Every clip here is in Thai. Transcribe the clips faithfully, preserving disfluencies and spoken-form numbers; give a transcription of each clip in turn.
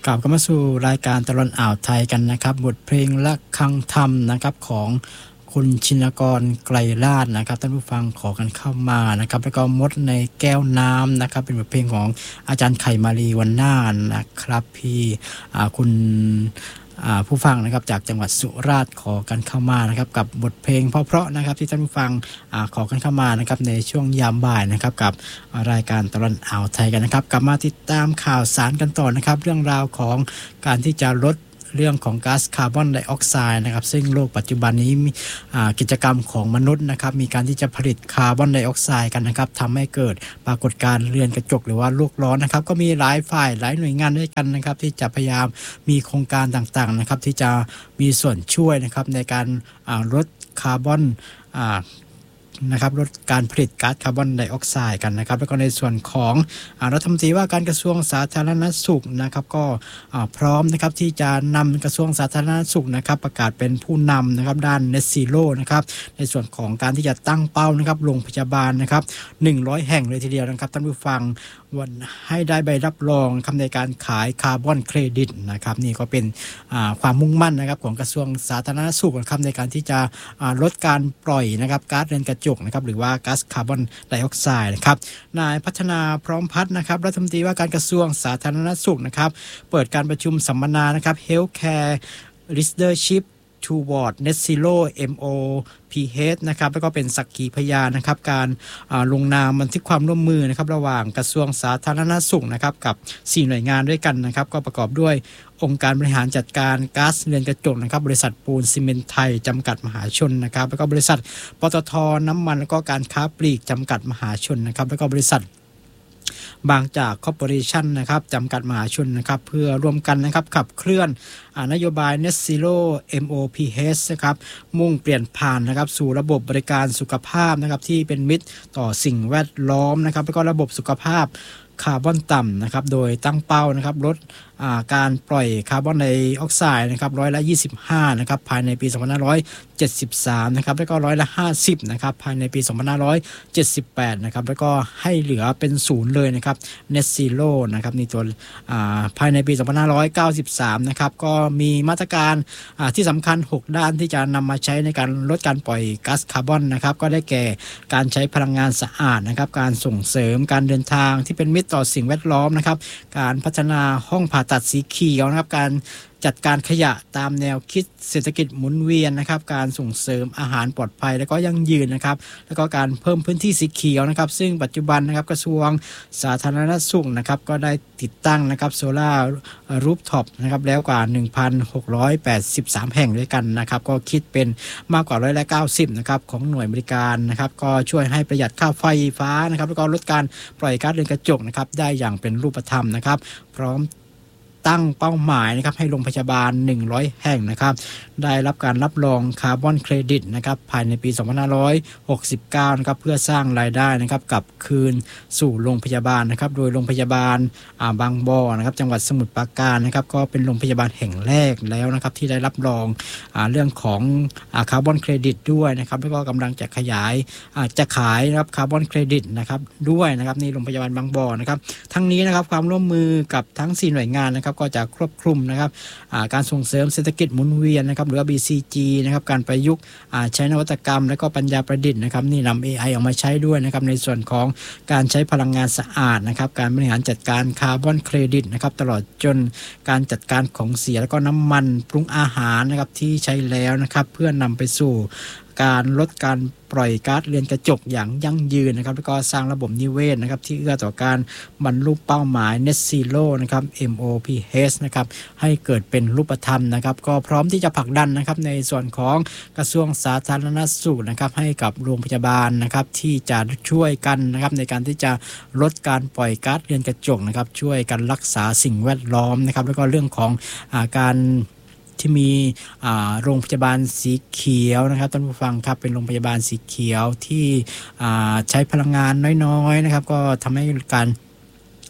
กลับมาสู่รายการตลอดอ่าวไทยกันนะครับบทเพลงละคังธรรมนะครับของคุณชินกรไกรลาภนะครับท่านผู้ฟังขอกันเข้ามานะครับแล้วก็มดในแก้วน้ำนะครับเป็นบทเพลงของอาจารย์ไข่มารีวันน่านะครับพี่คุณผู้ฟังนะครับจากจังหวัดสุราษฎร์ขอกันเข้ามานะครับกับบทเพลงเพราะๆนะครับที่ท่านผู้ฟังอขอกันเข้ามานะครับในช่วงยามบ่ายนะครับกับรายการตลอดอ่าวไทยกันนะครับกลับมาติดตามข่าวสารกันต่อนะครับเรื่องราวของการที่จะลดเรื่องของก๊าซคาร์บอนไดออกไซด์นะครับซึ่งโลกปัจจุบันนี้กิจกรรมของมนุษย์นะครับมีการที่จะผลิตคาร์บอนไดออกไซด์กันนะครับทำให้เกิดปรากฏการณ์เรือนกระจกหรือว่าโลกร้อนนะครับก็มีหลายฝ่ายหลายหน่วยงานด้วยกันนะครับที่จะพยายามมีโครงการต่างๆนะครับที่จะมีส่วนช่วยนะครับในการลดคาร์บอนนะครับลดการผลิตก๊าซคาร์บอนไดออกไซด์กันนะครับแล้วก็ในส่วนของรัฐมนตรีว่าการกระทรวงสาธารณสุขนะครับก็พร้อมนะครับที่จะนำกระทรวงสาธารณสุขนะครับประกาศเป็นผู้นำนะครับด้าน Net Zero นะครับในส่วนของการที่จะตั้งเป้านะครับโรงพยาบาลนะครับหนึ่งร้อยแห่งเลยทีเดียวนะครับท่านผู้ฟังวันให้ได้ใบรับรองคำในการขายคาร์บอนเครดิตนะครับนี่ก็เป็นความมุ่งมั่นนะครับของกระทรวงสาธารณสุขนะครับในการที่จะลดการปล่อยนะครับก๊าซเรือนกระจกนะครับหรือว่าก๊าซคาร์บอนไดออกไซด์นะครับนายพัฒนาพร้อมพัฒน์นะครับรัฐมนตรีว่าการกระทรวงสาธารณสุขนะครับเปิดการประชุมสัมมนานะครับ Healthcare Leadership Toward Net Zero เอ็ม โอ พี เอช นะครับแล้วก็เป็นสักขีพยานนะครับการลงนามบันทึกความร่วมมือนะครับระหว่างกระทรวงสาธารณสุขนะครับกับสี่หน่วยงานด้วยกันนะครับก็ประกอบด้วยองค์การบริหารจัดการก๊าซเรือนกระจกนะครับบริษัทปูนซีเมนต์ไทยจำกัดมหาชนนะครับแล้วก็บริษัทปตท.น้ำมันแล้วก็การค้าปลีกจำกัดมหาชนนะครับแล้วก็บริษัทบางจากคอร์ปอเรชั่นนะครับจำกัดมหาชนนะครับเพื่อร่วมกันนะครับขับเคลื่อนนโยบาย Net Zero เอ็ม โอ พี เอช นะครับมุ่งเปลี่ยนผ่านนะครับสู่ระบบบริการสุขภาพนะครับที่เป็นมิตรต่อสิ่งแวดล้อมนะครับแล้วก็ระบบสุขภาพคาร์บอนต่ำนะครับโดยตั้งเป้านะครับลดการปล่อยคาร์บอนไดออกไซด์นะครับร้อยละยี่สิบห้านะครับภายในปีสองพันห้าร้อยเจ็ดสิบสามนะครับแล้วก็ร้อยละห้าสิบนะครับภายในปีสองพันห้าร้อยเจ็ดสิบแปดนะครับแล้วก็ให้เหลือเป็นศูนย์เลยนะครับ Net Zero นะครับในตัวภายในปีสองพันห้าร้อยเก้าสิบสามนะครับก็มีมาตรการที่สำคัญหกด้านที่จะนำมาใช้ในการลดการปล่อยก๊าซคาร์บอนนะครับก็ได้แก่การใช้พลังงานสะอาดนะครับการส่งเสริมการเดินทางที่เป็นมิตรต่อสิ่งแวดล้อมนะครับการพัฒนาห้องผ่าตัดสีเขียวนะครับการจัดการขยะตามแนวคิดเศรษฐกิจหมุนเวียนนะครับการส่งเสริมอาหารปลอดภัยและก็ยั่งยืนนะครับแล้วก็การเพิ่มพื้นที่สีเขียวนะครับซึ่งปัจจุบันนะครับกระทรวงสาธารณสุขนะครับก็ได้ติดตั้งนะครับโซล่ารูฟท็อปนะครับแล้วกว่า หนึ่งพันหกร้อยแปดสิบสาม แห่งด้วยกันนะครับก็คิดเป็นมากกว่าร้อยละเก้าสิบนะครับของหน่วยบริการนะครับก็ช่วยให้ประหยัดค่าไฟฟ้านะครับแล้วก็ลดการปล่อยก๊าซเรือนกระจกนะครับได้อย่างเป็นรูปธรรมนะครับพร้อมตั้งเป้าหมายนะครับให้โรงพยาบาลหนึ่งร้อยแห่งนะครับได้รับการรับรองคาร์บอนเครดิตนะครับภายในปีสองพันห้าร้อยหกสิบเก้านะครับเพื่อสร้างรายได้นะครับกลับคืนสู่โรงพยาบาลนะครับโดยโรงพยาบาลบางบ่อนะครับจังหวัดสมุทรปราการนะครับก็เป็นโรงพยาบาลแห่งแรกแล้วนะครับที่ได้รับรองเรื่องของคาร์บอนเครดิตด้วยนะครับแล้วก็กำลังจะขยายจะขายนะครับคาร์บอนเครดิตนะครับด้วยนะครับในโรงพยาบาลบางบ่อนะครับทั้งนี้นะครับความร่วมมือกับทั้งสี่หน่วยงานนะครับก็จะครอบคลุมนะครับการส่งเสริมเศรษฐกิจหมุนเวียนนะครับหรือ บี ซี จี นะครับการประยุกต์ใช้นวัตกรรมและก็ปัญญาประดิษฐ์นะครับนี่นำ เอ ไอ ออกมาใช้ด้วยนะครับในส่วนของการใช้พลังงานสะอาดนะครับการบริหารจัดการคาร์บอนเครดิตนะครับตลอดจนการจัดการของเสียแล้วก็น้ำมันปรุงอาหารนะครับที่ใช้แล้วนะครับเพื่อนำไปสู่การลดการปล่อยก๊าซเรือนกระจกอย่างยั่งยืนนะครับแล้วก็สร้างระบบนิเวศนะครับที่เอื้อต่อการบรรลุเป้าหมาย Net Zero นะครับ เอ็ม โอ พี เอช นะครับให้เกิดเป็นรูปธรรมนะครับก็พร้อมที่จะผลักดันนะครับในส่วนของกระทรวงสาธารณสุขนะครับให้กับโรงพยาบาลนะครับที่จะช่วยกันนะครับในการที่จะลดการปล่อยก๊าซเรือนกระจกนะครับช่วยกันรักษาสิ่งแวดล้อมนะครับแล้วก็เรื่องของอาการที่มีโรงพยาบาลสีเขียวนะครับท่านผู้ฟังครับเป็นโรงพยาบาลสีเขียวที่ใช้พลังงานน้อยๆนะครับก็ทำให้การ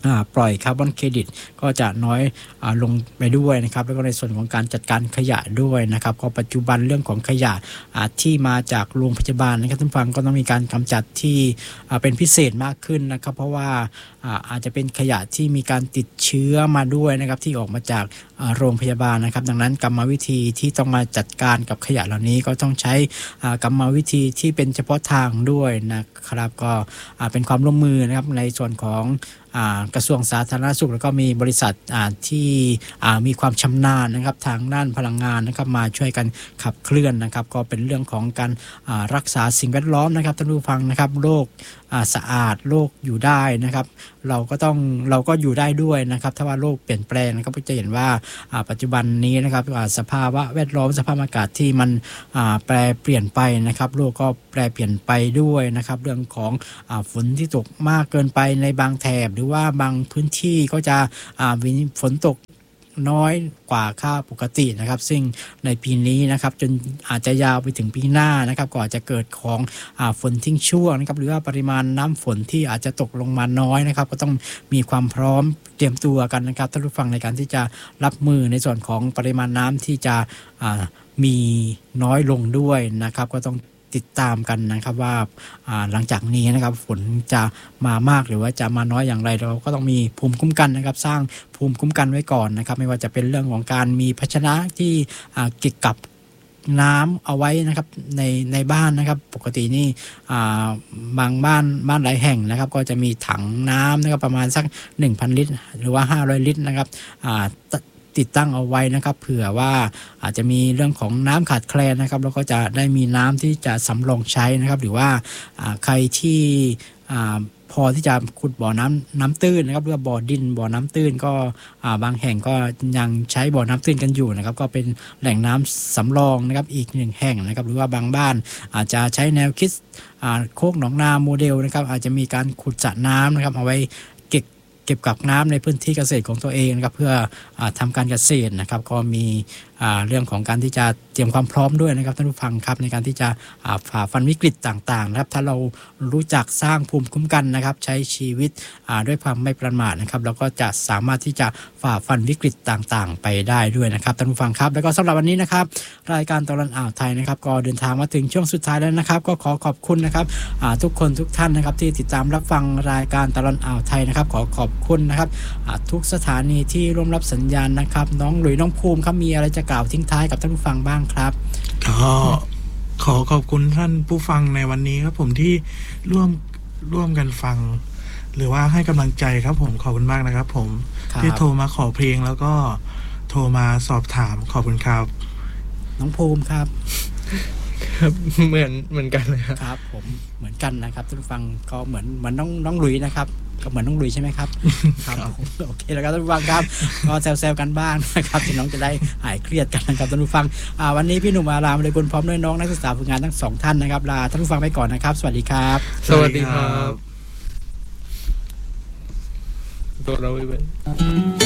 ปล่อยคาร์บอนเครดิตก็จะน้อยลงไปด้วยนะครับแล้วก็ในส่วนของการจัดการขยะด้วยนะครับก็ปัจจุบันเรื่องของขยะที่มาจากโรงพยาบาลนะครับท่านฟังก็ต้องมีการกำจัดที่เป็นพิเศษมากขึ้นนะครับเพราะว่าอาจจะเป็นขยะที่มีการติดเชื้อมาด้วยนะครับที่ออกมาจากโรงพยาบาลนะครับดังนั้นกรรมวิธีที่ต้องมาจัดการกับขยะเหล่านี้ก็ต้องใช้กรรมวิธีที่เป็นเฉพาะทางด้วยนะครับก็เป็นความร่วมมือนะครับในส่วนของกระทรวงสาธารณสุขแล้วก็มีบริษัทที่มีความชำนาญนะครับทางด้านพลังงานนะครับมาช่วยกันขับเคลื่อนนะครับก็เป็นเรื่องของการรักษาสิ่งแวดล้อมนะครับท่านผู้ฟังนะครับโลกสะอาดโลกอยู่ได้นะครับเราก็ต้องเราก็อยู่ได้ด้วยนะครับถ้าว่าโลกเปลี่ยนแปลงนะครับก็จะเห็นว่าปัจจุบันนี้นะครับสภาวะแวดล้อมสภาพอากาศที่มันแปรเปลี่ยนไปนะครับโลกก็แปรเปลี่ยนไปด้วยนะครับเรื่องของฝนที่ตกมากเกินไปในบางแถบหรือว่าบางพื้นที่ก็จะมีฝนตกน้อยกว่าค่าปกตินะครับซึ่งในปีนี้นะครับจนอาจจะยาวไปถึงปีหน้านะครับก็อาจจะเกิดของอ่าฝนทิ้งช่วงนะครับหรือว่าปริมาณน้ำฝนที่อาจจะตกลงมาน้อยนะครับก็ต้องมีความพร้อมเตรียมตัวกันนะครับท่านผู้ฟังในการที่จะรับมือในส่วนของปริมาณน้ำที่จะอ่ามีน้อยลงด้วยนะครับก็ต้องติดตามกันนะครับว่าหลังจากนี้นะครับฝนจะมามากหรือว่าจะมาน้อยอย่างไรเราก็ต้องมีภูมิคุ้มกันนะครับสร้างภูมิคุ้มกันไว้ก่อนนะครับไม่ว่าจะเป็นเรื่องของการมีภาชนะที่เก็บกับน้ำเอาไว้นะครับในในบ้านนะครับปกตินี่บางบ้านบ้านหลายแห่งนะครับก็จะมีถังน้ำนะครับประมาณสัก หนึ่งพัน ลิตรหรือว่าห้าร้อยลิตรนะครับติดตั้งเอาไว้นะครับเผื่อว่าอาจจะมีเรื่องของน้ำขาดแคลนนะครับแล้วก็จะได้มีน้ำที่จะสำรองใช้นะครับหรือว่าใครที่พอที่จะขุดบ่อน้ำน้ำตื้นนะครับหรือบ่อดินบ่อน้ำตื้นก็บางแห่งก็ยังใช้บ่อน้ำตื้นกันอยู่นะครับก็เป็นแหล่งน้ำสำรองนะครับอีกหนึ่งแห่งนะครับหรือว่าบางบ้านอาจจะใช้แนวคิดโคกหนองนาโมเดลนะครับอาจจะมีการขุดสระน้ำนะครับเอาไว้เก็บเก็บกักน้ำในพื้นที่เกษตรของตัวเองนะครับเพื่ออทำการเกษตรนะครับก็มีเรื่องของการที่จะเตรียมความพร้อมด้วยนะครับท่านผู้ฟังครับในการที่จะฝ่าฟันวิกฤตต่างๆนะครับถ้าเรารู้จักสร้างภูมิคุ้มกันนะครับใช้ชีวิตด้วยความไม่ประมาทนะครับเราก็จะสามารถที่จะฝ่าฟันวิกฤตต่างๆไปได้ด้วยนะครับท่านผู้ฟังครับแล้วก็สำหรับวันนี้นะครับรายการตลอดอ่าวไทยนะครับก็เดินทางมาถึงช่วงสุดท้ายแล้วนะครับก็ขอขอบคุณนะครับทุกคนทุกท่านนะครับที่ติดตามรับฟังรายการตลอดอ่าวไทยนะครับขอขอบคุณนะครับทุกสถานีที่ร่วมรับสัญญาณนะครับน้องหลุยน้องภูมิครับมีอะไรจะกล่าวทิ้งท้ายกับท่านผู้ฟังบ้างครับก็ขอขอบคุณท่านผู้ฟังในวันนี้ครับผมที่ร่วมร่วมกันฟังหรือว่าให้กำลังใจครับผมขอบคุณมากนะครับผมที่โทรมาขอเพลงแล้วก็โทรมาสอบถามขอบคุณครับน้องภูมิครับครับเหมือนเหมือนกันเลยครับครับผมเหมือนกันนะครับท่านผู้ฟังก็เหมือนเหมือนน้องน้องหลุยนะครับก็เหมือนน้องลุยใช่ไหมครับครับโอเคแล้วครับท่านผู้ฟังครับก็แซวๆกันบ้างนะครับที่น้องจะได้หายเครียดกันนะครับท่านผู้ฟังวันนี้พี่หนุ่มอารามเลยบุญพร้อมด้วยน้องนักศึกษาฝึกงานทั้งสองท่านนะครับลาท่านผู้ฟังไปก่อนนะครับสวัสดีครับสวัสดีครับตัวเราไป